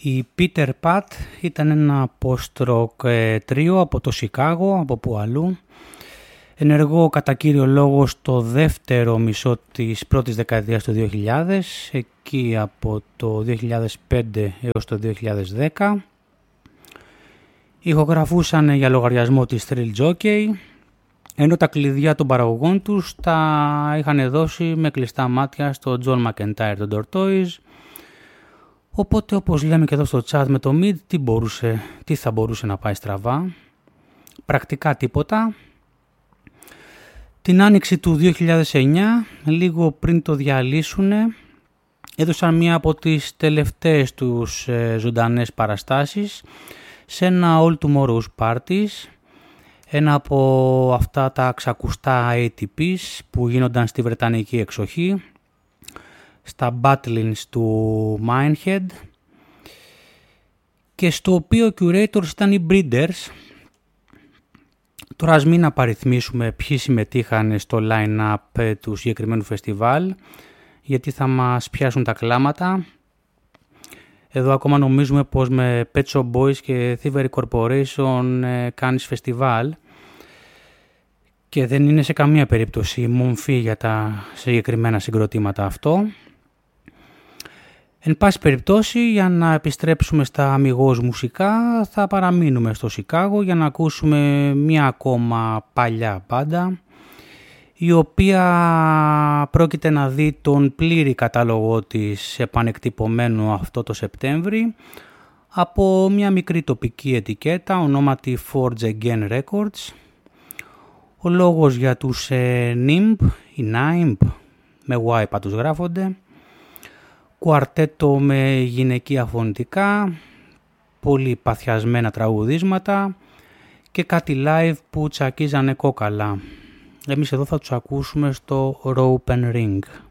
Η Peter Pat ήταν ένα post-rock τρίο από το Σικάγο, από που αλλού. Ενεργό κατά κύριο λόγο στο δεύτερο μισό της πρώτης δεκαετίας του 2000, εκεί από το 2005 έως το 2010. Ηχογραφούσαν για λογαριασμό της Thrill Jockey, ενώ τα κλειδιά των παραγωγών τους τα είχαν δώσει με κλειστά μάτια στο John McEntire, τον Tortoise. Οπότε, όπως λέμε και εδώ στο chat με το Mid, τι θα μπορούσε να πάει στραβά? Πρακτικά τίποτα. Την άνοιξη του 2009, λίγο πριν το διαλύσουν, έδωσαν μία από τις τελευταίες τους ζωντανές παραστάσεις σε ένα All Tomorrow's Parties, ένα από αυτά τα ξακουστά ATPs που γίνονταν στη Βρετανική εξοχή, στα Battlings του Minehead, και στο οποίο curators ήταν οι Breeders. Τώρα ας μην απαριθμίσουμε ποιοι συμμετείχαν στο line-up του συγκεκριμένου φεστιβάλ, γιατί θα μας πιάσουν τα κλάματα. Εδώ ακόμα νομίζουμε πως με Pet Shop Boys και Thievery Corporation κάνεις φεστιβάλ, και δεν είναι σε καμία περίπτωση μομφή για τα συγκεκριμένα συγκροτήματα αυτό. Εν πάση περιπτώσει, για να επιστρέψουμε στα αμιγώς μουσικά, θα παραμείνουμε στο Σικάγο για να ακούσουμε μία ακόμα παλιά μπάντα, η οποία πρόκειται να δει τον πλήρη κατάλογο της επανεκτυπωμένο αυτό το Σεπτέμβρη από μια μικρή τοπική ετικέτα ονόματι Forge Again Records. Ο λόγος για τους NIMB, οι NIMB, με Y πάντως γράφονται, κουαρτέτο με γυναικεία φωνητικά, πολύ παθιασμένα τραγουδίσματα και κάτι live που τσακίζανε κόκαλα. Εμείς εδώ θα τους ακούσουμε στο Rope and Ring.